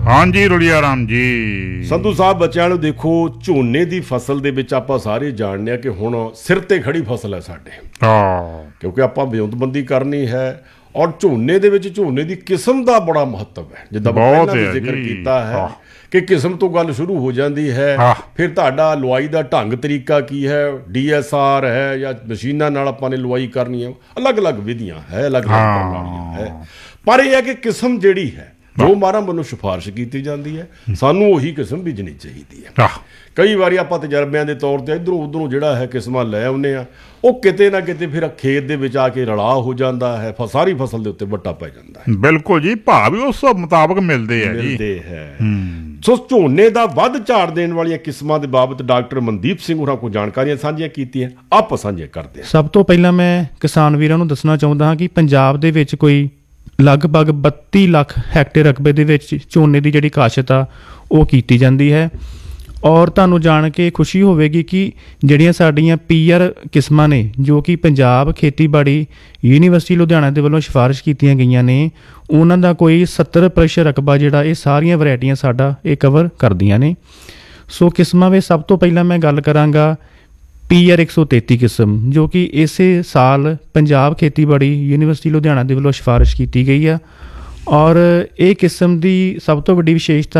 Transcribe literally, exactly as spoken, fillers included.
हाँ जी रुलिया राम जी। ਸੰਧੂ ਸਾਹਿਬ ਬੱਚਿਆਂ ਨੂੰ ਦੇਖੋ, ਝੋਨੇ ਦੀ ਫਸਲ ਦੇ ਵਿੱਚ ਆਪਾਂ ਸਾਰੇ ਜਾਣਦੇ ਆ ਕਿ ਹੁਣ ਸਿਰ ਤੇ ਖੜੀ ਫਸਲ ਹੈ ਸਾਡੇ, हाँ ਕਿਉਂਕਿ ਆਪਾਂ ਵਿਉਂਤਬੰਦੀ ਕਰਨੀ ਹੈ। ਔਰ ਝੋਨੇ ਦੇ ਵਿੱਚ ਝੋਨੇ ਦੀ ਕਿਸਮ ਦਾ ਬੜਾ ਮਹੱਤਵ ਹੈ, ਜਿੱਦਾਂ ਆਪਾਂ ਬਹੁਤ ਪਹਿਲਾਂ ਹੈ ਵੀ ਜ਼ਿਕਰ ਜੀ। ਕੀਤਾ ਹੈ ਹਾਂ। ਕਿ ਕਿਸਮ ਤੋਂ ਗੱਲ ਸ਼ੁਰੂ ਹੋ ਜਾਂਦੀ ਹੈ। ਹਾਂ। ਫਿਰ ਤੁਹਾਡਾ ਲੁਆਈ ਦਾ ਢੰਗ ਤਰੀਕਾ ਕੀ ਹੈ, ਡੀ ਐਸ ਆਰ ਹੈ ਜਾਂ ਮਸ਼ੀਨਾਂ ਨਾਲ ਆਪਾਂ ਨੇ ਲੁਆਈ ਕਰਨੀ ਹੈ, ਅਲੱਗ-ਅਲੱਗ ਵਿਧੀਆਂ ਹੈ, ਅਲੱਗ-ਅਲੱਗ ਪ੍ਰਣਾਲੀਆਂ ਹੈ। ਪਰ ਇਹ ਹੈ ਕਿ ਕਿਸਮ ਜਿਹੜੀ ਹੈ ਜੋ ਮਾਰਾ ਮੈਨੂੰ ਸਿਫਾਰਿਸ਼ ਕੀਤੀ ਜਾਂਦੀ ਹੈ, ਸਾਨੂੰ ਉਹੀ ਕਿਸਮ ਬੀਜਣੀ ਚਾਹੀਦੀ ਹੈ। आह, ਕਈ ਵਾਰੀ ਆਪਾਂ ਤਜਰਬਿਆਂ ਦੇ ਤੌਰ ਤੇ ਇੱਧਰੋਂ ਉੱਧਰੋਂ ਜਿਹੜਾ ਹੈ ਕਿਸਮਾਂ ਲੈ ਆਉਂਦੇ ਆ, ਉਹ ਕਿਤੇ ਨਾ ਕਿਤੇ ਫਿਰ ਖੇਤ ਦੇ ਵਿੱਚ ਆ ਕੇ ਰਲਾ ਹੋ ਜਾਂਦਾ ਹੈ, ਫ- ਸਾਰੀ ਫਸਲ ਦੇ ਉੱਤੇ ਵੱਟਾ ਪੈ ਜਾਂਦਾ ਹੈ, बिल्कुल जी। भाव भी उस मुताबिक मिलते हैं जी। ਮਿਲਦੇ ਹੈ। ਸੋ ਝੋਨੇ ਦਾ ਵੱਧ ਝਾੜ ਦੇਣ ਵਾਲੀਆਂ ਕਿਸਮਾਂ ਦੇ ਬਾਬਤ ਡਾਕਟਰ ਮਨਦੀਪ ਸਿੰਘ ਹੋਰਾਂ ਕੋਲ ਜਾਣਕਾਰੀਆਂ ਸਾਂਝੀਆਂ ਕੀਤੀਆਂ, ਆਪਾਂ ਸਾਂਝੀਆਂ ਕਰਦੇ ਹਾਂ। ਸਭ ਤੋਂ ਪਹਿਲਾਂ ਮੈਂ ਕਿਸਾਨ ਵੀਰਾਂ ਨੂੰ ਦੱਸਣਾ ਚਾਹੁੰਦਾ ਹਾਂ ਕਿ ਪੰਜਾਬ ਦੇ ਵਿੱਚ ਕੋਈ ਲਗਭਗ ਬੱਤੀ ਲੱਖ ਹੈਕਟੇਅਰ ਰਕਬੇ ਦੇ ਵਿੱਚ ਝੋਨੇ ਦੀ ਜਿਹੜੀ ਕਾਸ਼ਤ ਆ ਉਹ ਕੀਤੀ ਜਾਂਦੀ ਹੈ। ਔਰ ਤੁਹਾਨੂੰ ਜਾਣ ਕੇ ਖੁਸ਼ੀ ਹੋਵੇਗੀ ਕਿ ਜਿਹੜੀਆਂ ਸਾਡੀਆਂ ਪੀ ਆਰ ਕਿਸਮਾਂ ਨੇ, ਜੋ ਕਿ ਪੰਜਾਬ ਖੇਤੀਬਾੜੀ ਯੂਨੀਵਰਸਿਟੀ ਲੁਧਿਆਣਾ ਦੇ ਵੱਲੋਂ ਸਿਫਾਰਿਸ਼ ਕੀਤੀਆਂ ਗਈਆਂ ਨੇ, ਉਹਨਾਂ ਦਾ ਕੋਈ ਸੱਤਰ ਪ੍ਰਤੀਸ਼ਤ ਰਕਬਾ ਜਿਹੜਾ ਇਹ ਸਾਰੀਆਂ ਵੈਰਾਈਟੀਆਂ ਸਾਡਾ ਇਹ ਕਵਰ ਕਰਦੀਆਂ ਨੇ। ਸੋ ਕਿਸਮਾਂ ਵਿੱਚ ਸਭ ਤੋਂ ਪਹਿਲਾਂ ਮੈਂ ਗੱਲ ਕਰਾਂਗਾ ਪੀ ਆਰ ਇੱਕ ਸੌ ਤੇਤੀ ਕਿਸਮ, ਜੋ ਕਿ ਇਸੇ ਸਾਲ ਪੰਜਾਬ ਖੇਤੀਬਾੜੀ ਯੂਨੀਵਰਸਿਟੀ ਲੁਧਿਆਣਾ ਦੇ ਵੱਲੋਂ ਸਿਫਾਰਿਸ਼ ਕੀਤੀ ਗਈ ਆ। ਔਰ ਇਹ ਕਿਸਮ ਦੀ ਸਭ ਤੋਂ ਵੱਡੀ ਵਿਸ਼ੇਸ਼ਤਾ